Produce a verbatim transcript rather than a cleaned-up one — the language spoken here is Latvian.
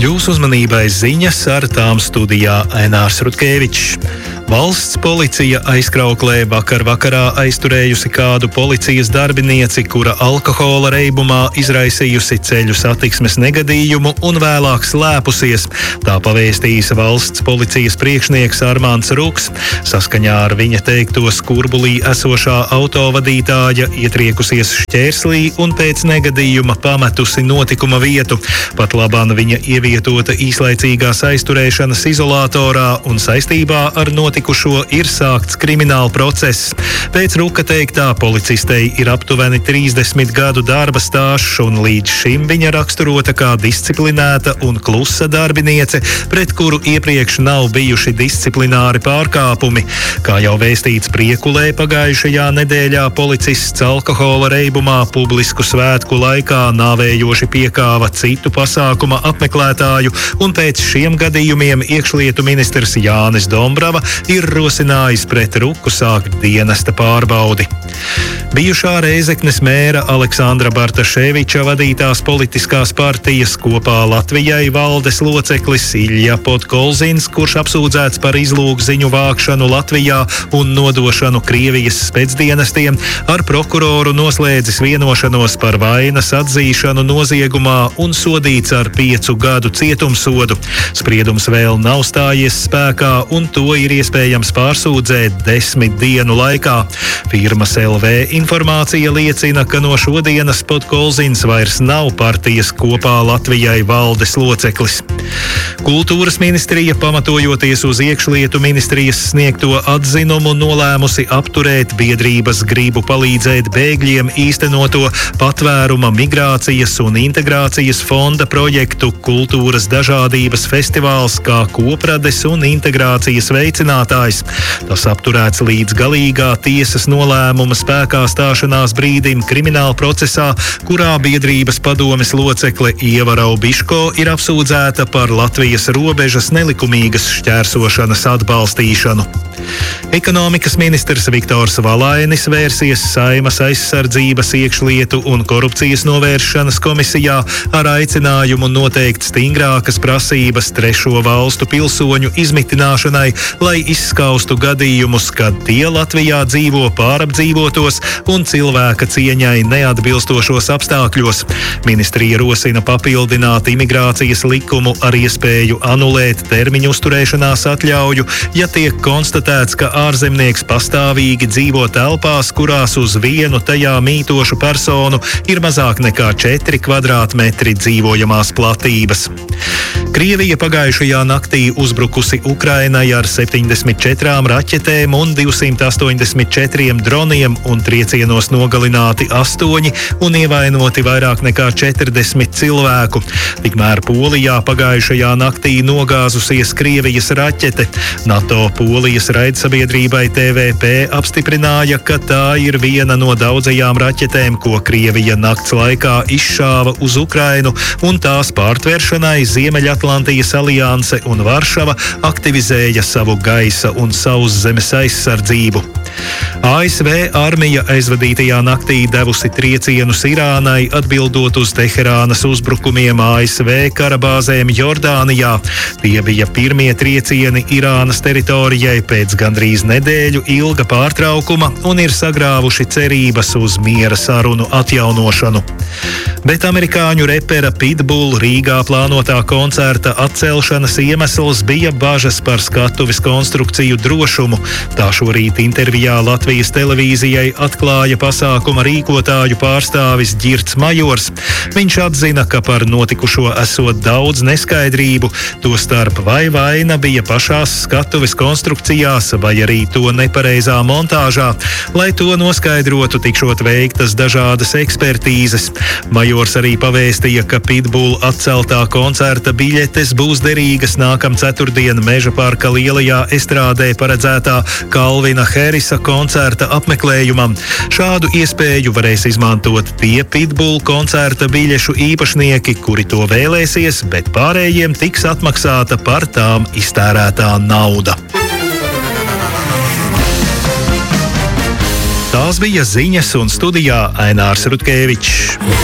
Jūsu uzmanībai ziņas, ar tām studijā Ainārs Rutkevičs. Valsts policija aizkrauklē vakar vakarā aizturējusi kādu policijas darbinieci, kura alkohola reibumā izraisījusi ceļu satiksmes negadījumu un vēlāk slēpusies. Tā pavēstījis valsts policijas priekšnieks Armāns Ruks. Saskaņā ar viņa teikto Skurbulī esošā autovadītāja ietriekusies šķērslī un pēc negadījuma pametusi notikuma vietu. Pat labāk viņa ievietota īslaicīgās aizturēšanas izolatorā un saistībā ar notikumu Tikušo ir sākts krimināla process. Pēc Ruka teiktā policistei ir aptuveni trīsdesmit gadu darba stāžs, un līdz šim viņa raksturota kā disciplinēta un klusa darbiniece, pret kuru iepriekš nav bijuši disciplināri pārkāpumi. Kā jau vēstīts Priekulē, pagājušajā nedēļā policists alkohola reibumā publisku svētku laikā nāvējoši piekāva citu pasākuma apmeklētāju, un pēc šiem gadījumiem iekšlietu ministrs Jānis Dombrava ir rosinājis pret Ruku sākt dienesta pārbaudi. Bijušā Rēzeknes mēra Aleksandra Bartaševiča vadītās politiskās partijas Kopā Latvijai valdes loceklis Ilja Podkolzins, kurš apsūdzēts par izlūgziņu vākšanu Latvijā un nodošanu Krievijas specdienestiem, ar prokuroru noslēdzis vienošanos par vainas atzīšanu noziegumā un sodīts ar piecu gadu cietumsodu. Spriedums vēl nav stājies spēkā, un to ir iespējams pārsūdzēt desmit dienu laikā. Firmas L V informācija liecina, ka no šodienas Podkolzins vairs nav partijas Kopā Latvijai valdes loceklis. Kultūras ministrija, pamatojoties uz iekšlietu ministrijas sniegto atzinumu, nolēmusi apturēt biedrības Gribu palīdzēt bēgļiem īstenoto patvēruma, migrācijas un integrācijas fonda projektu Kultūras dažādības festivāls kā koprades un integrācijas veicinātājs. Tas apturēts līdz galīgā tiesas nolēmuma spēkā stāšanās brīdim krimināla procesā, kurā biedrības padomes locekle Ieva Raubiško ir apsūdzēta par Latvijas robežas nelikumīgas šķērsošanas atbalstīšanu. Ekonomikas ministrs Viktors Valainis vērsies Saeimas aizsardzības, iekšlietu un korupcijas novēršanas komisijā ar aicinājumu noteikt stingrākas prasības trešo valstu pilsoņu izmitināšanai, lai izskaustu gadījumus, kad tie Latvijā dzīvo pārapdzīvotos un cilvēka cieņai neatbilstošos apstākļos. Ministrija rosina papildināt imigrācijas likumu ar iespēju anulēt termiņu uzturēšanās atļauju, ja tiek konstatēts, ka ārzemnieks pastāvīgi dzīvo telpās, kurās uz vienu tajā mītošu personu ir mazāk nekā četri kvadrātmetri dzīvojamās platības. Krievija pagājušajā naktī uzbrukusi Ukrainai ar septiņdesmit četrām raķetēm un divsimt astoņdesmit četriem droniem, un triecienos nogalināti astoņi un ievainoti vairāk nekā četrdesmit cilvēku. Tikmēr Polijā pagājušajā naktī nogāzusies Krievijas raķete. NATO Polijas raidsabiedrībai T V P apstiprināja, ka tā ir viena no daudzajām raķetēm, ko Krievija nakts laikā izšāva uz Ukrainu, un tās pārtveršanai Ziemeļatlantijas alianse un Varšava aktivizēja savu gaisa un sauszemes aizsardzību. A S V armija aizvadītajā naktī devusi triecienus Irānai, atbildot uz Teherānas uzbrukumiem A S V karabāzēm Jordānijā. Tie bija pirmie triecieni Irānas teritorijai pēc gandrīz nedēļu ilga pārtraukuma un ir sagrāvuši cerības uz miera sarunu atjaunošanu. Bet amerikāņu repera Pitbull Rīgā plānotā koncerta atcelšanas iemesls bija bažas par skatuves konstrukciju drošumu. Tā šorīt intervijā Latvijas televīzijai atklāja pasākuma rīkotāju pārstāvis Ģirts Majors. Viņš atzina, ka par notikušo esot daudz neskaidrību, tostarp vai vaina bija pašās skatuves konstrukcijās, vai arī to nepareizā montāžā. Lai to noskaidrotu, tikšot veiktas dažādas ekspertīzes. Majors arī pavēstīja, ka Pitbull atceltā koncerta biļetes būs derīgas nākam ceturtdien Meža parka lielajā estrādē paredzētā Kalvina Harrisa koncerta apmeklējumam. Šādu iespēju varēs izmantot tie Pitbull koncerta biļešu īpašnieki, kuri to vēlēsies, bet pārējiem tiks atmaksāta par tām iztērētā nauda. Tās bija ziņas, un studijā Ainārs Rutkevičs.